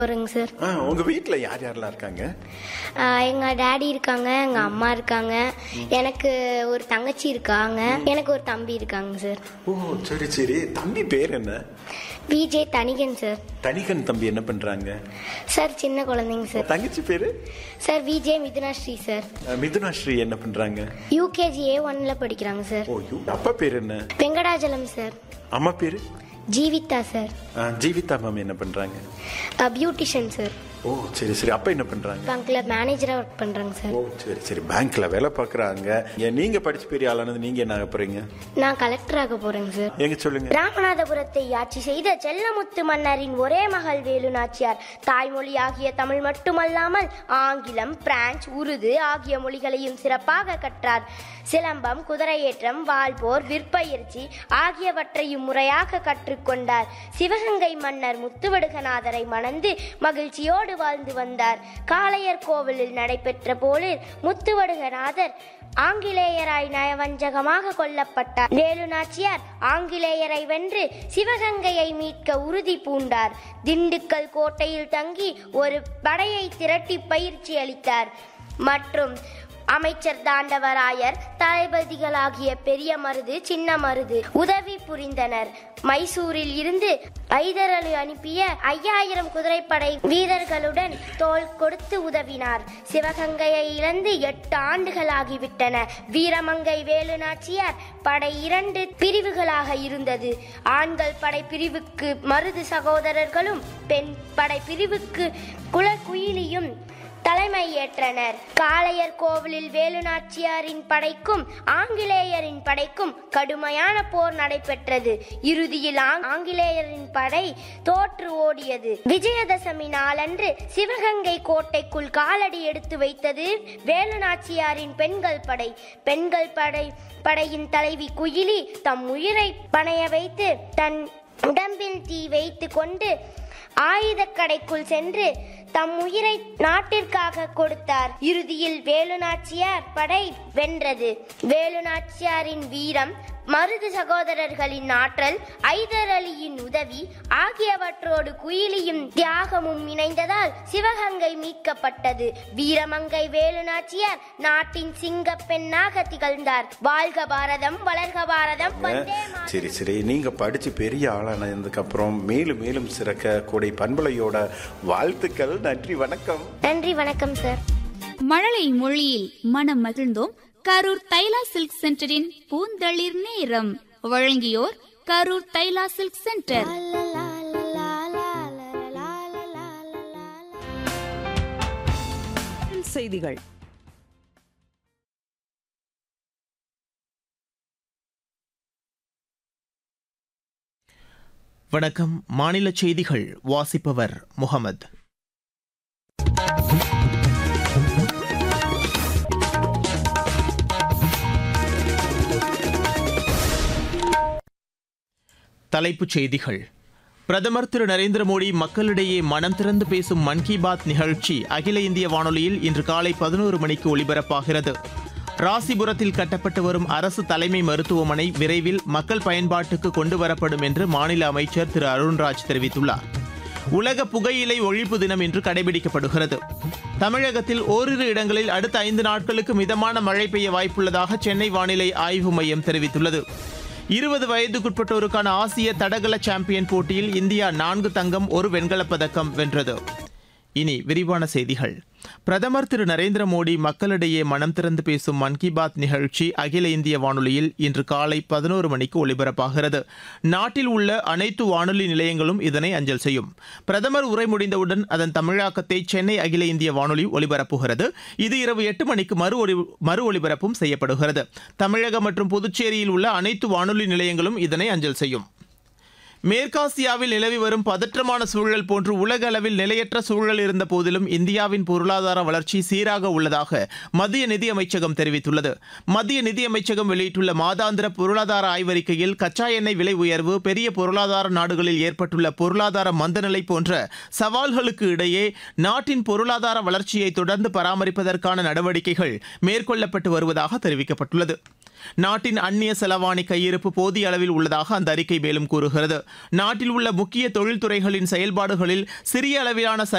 போறேங்க சார். உங்க வீட்ல யார் யாரெல்லாம் இருக்காங்க? எங்க டாடி இருக்காங்க, எங்க அம்மா இருக்காங்க, எனக்கு ஒரு தங்கச்சி இருக்காங்க, எனக்கு ஒரு தம்பி இருக்காங்க சார். ஓ சரி சரி. தம்பி பேர் என்ன? VJ தனிகன் sir. தனிகன் தம்பி என்ன பண்றாங்க? சார் சின்ன குழந்தைங்க சார். தங்கச்சி பேரு? Sir VJ Mithunasri sir. Mithunasri என்ன பண்றாங்க? யூகேஜி A1ல படிக்கிறாங்க சார். ஓ அப்பா பேர் என்ன? வெங்கடாஜலம் சார். அம்மா பேரு? ஜீவிதா சார். ஜீவிதா மேம் என்ன பண்றாங்க? Beautician sir. ஓ சரி சரி. அப்பா என்ன பண்றாங்க? பேங்க்ல மேனேஜரா ஒர்க் பண்றாங்க சார். ஓ சரி சரி. பேங்க்ல வேலை பாக்குறாங்க. நீங்க படிச்சு பெரிய ஆளானது நீங்க என்ன ஆக போறீங்க? நான் கலெக்டர் ஆக போறேங்க சார். எங்க சொல்லுங்க. ராமநாதபுரத்தை ஆட்சி செய்த செல்லமுத்து மன்னரின் ஒரே மகள் வேலு நாச்சியார் தாய்மொழியாகிய தமிழ் மட்டுமல்லாமல் ஆங்கிலம், பிரெஞ்சு, உருது ஆகிய மொழிகளையும் சிறப்பாக கற்றார். சிலம்பம், குதிரையேற்றம், வாள்போர், விற்பயிற்சி ஆகியவற்றையும் முறையாக கற்றுக்கொண்டார். சிவகங்கை மன்னர் முத்துவடுகநாதரை மணந்து மகிழ்ச்சியோடு வாழ்ந்து வந்தார். காளையர் கோவிலில் நடைபெற்ற போரில் முத்துவடுகநாதர் ஆங்கிலேயராய் நயவஞ்சகமாக கொல்லப்பட்டார். வேலு நாச்சியார் ஆங்கிலேயரை வென்று சிவகங்கையை மீட்க உறுதி பூண்டார். திண்டுக்கல் கோட்டையில் தங்கி ஒரு படையை திரட்டி பயிற்சி அளித்தார். மற்றும் அமைச்சர் தாண்டவராயர், தளபதிகளாகிய பெரிய மருது, சின்ன மருது உதவி புரிந்தனர். மைசூரில் இருந்து ஐதர் அலி அனுப்பிய 5000 குதிரைப்படை வீரர்களுடன் தோள் கொடுத்து உதவினார். சிவகங்கையை இழந்து 8 ஆண்டுகள் ஆகிவிட்டன. வீரமங்கை வேலு நாச்சியார் படை 2 பிரிவுகளாக இருந்தது. ஆண்கள் படை பிரிவுக்கு மருது சகோதரர்களும், பெண் படை பிரிவுக்கு குலக்குயிலியும் தலைமை ஏற்றனர். காளையர் கோவிலில் வேலு நாச்சியாரின் படைக்கும் ஆங்கிலேயரின் படைக்கும் கடுமையான போர் நடைபெற்றது. இறுதியில் ஆங்கிலேயரின் படை தோற்று ஓடியது. விஜயதசமி நாளன்று சிவகங்கை கோட்டைக்குள் காலடி எடுத்து வைத்தது வேலு நாச்சியாரின் பெண்கள் படை. பெண்கள் படையின் தலைவி குயிலி தம் உயிரை பணைய வைத்து தன் உடம்பில் தீ வைத்து கொண்டு ஆயுத கடைக்குள் சென்று தம் உயிரை நாட்டிற்காக கொடுத்தார். இறுதியில் வேலு நாச்சியார் படை வென்றது. வேலு நாச்சியாரின் வீரம், மருது சகோதரர்களின் ஆற்றல், ஐதர் அலியின் உதவி ஆகியவற்றோடு குயிலியும் தியாகமும் இணைந்ததால் சிவகங்கை மீட்கப்பட்டது. வீரமங்கை வேலு நாச்சியார் நாட்டின் சிங்க பெண்ணாக திகழ்ந்தார். வாழ்க பாரதம், வளர்க பாரதம். சரி சரி. நீங்க படிச்சு பெரிய ஆளானதுக்கு அப்புறம் மேலும் மேலும் சிறக்க கூடை பண்பலையோட வாழ்த்துக்கள். நன்றி, வணக்கம். நன்றி, வணக்கம் சார். மழலை மொழியில் மனம் மகிழ்ந்தோம். கரூர் தைலா சில்க் சென்டரின் பூந்தளிர் நேரம் வழங்கியோர் கரூர் தைலா சில்க் சென்டர். செய்திகள். வணக்கம். மாநில செய்திகள் வாசிப்பவர் முகமது. தலைப்புச் செய்திகள். பிரதமர் திரு நரேந்திர மோடி மக்களிடையே மனம் திறந்து பேசும் மன் கி பாத் நிகழ்ச்சி அகில இந்திய வானொலியில் இன்று காலை 11 மணிக்கு ஒலிபரப்பாகிறது. ராசிபுரத்தில் கட்டப்பட்டு வரும் அரசு தலைமை மருத்துவமனை விரைவில் மக்கள் பயன்பாட்டுக்கு கொண்டுவரப்படும் என்று மாநில அமைச்சர் திரு அருண்ராஜ் தெரிவித்துள்ளார். உலக புகையிலை ஒழிப்பு தினம் இன்று கடைபிடிக்கப்படுகிறது. தமிழகத்தில் ஓரிரு இடங்களில் அடுத்த 5 நாட்களுக்கு மிதமான மழை பெய்ய வாய்ப்புள்ளதாக சென்னை வானிலை ஆய்வு மையம் தெரிவித்துள்ளது. 20 வயதுக்குட்பட்டோருக்கான ஆசிய தடகள சாம்பியன் போட்டியில் இந்தியா 4 தங்கம், 1 வெண்கலப் பதக்கம் வென்றது. இனி விரிவான செய்திகள். பிரதமர் திரு நரேந்திர மோடி மக்களிடையே மனம் திறந்து பேசும் மன் கி பாத் நிகழ்ச்சி அகில இந்திய வானொலியில் இன்று காலை 11 மணிக்கு ஒலிபரப்பாகிறது. நாட்டில் உள்ள அனைத்து வானொலி நிலையங்களும் இதனை அஞ்சல் செய்யும். பிரதமர் உரை முடிந்தவுடன் அதன் தமிழாக்கத்தை சென்னை அகில இந்திய வானொலி ஒலிபரப்புகிறது. இது இரவு 8 மணிக்கு மறு ஒலிபரப்பும் செய்யப்படுகிறது. தமிழகம் மற்றும் புதுச்சேரியில் உள்ள அனைத்து வானொலி நிலையங்களும் இதனை அஞ்சல் செய்யும். மேற்காசியாவில் நிலவி வரும் பதற்றமான சூழல் போன்று உலக அளவில் நிலையற்ற சூழல் இருந்த போதிலும் இந்தியாவின் பொருளாதார வளர்ச்சி சீராக உள்ளதாக மத்திய நிதியமைச்சகம் தெரிவித்துள்ளது. மத்திய நிதியமைச்சகம் வெளியிட்டுள்ள மாதாந்திர பொருளாதார ஆய்வறிக்கையில் கச்சா எண்ணெய் விலை உயர்வு, பெரிய பொருளாதார நாடுகளில் ஏற்பட்டுள்ள பொருளாதார மந்தநிலை போன்ற சவால்களுக்கு இடையே நாட்டின் பொருளாதார வளர்ச்சியை தொடர்ந்து பராமரிப்பதற்கான நடவடிக்கைகள் மேற்கொள்ளப்பட்டு வருவதாக தெரிவிக்கப்பட்டுள்ளது. நாட்டின் அந்நிய செலவாணி கையிருப்பு போதிய அளவில் உள்ளதாக அந்த அறிக்கை மேலும் கூறுகிறது. நாட்டில் உள்ள முக்கிய தொழில்துறைகளின் செயல்பாடுகளில் சிறிய அளவிலான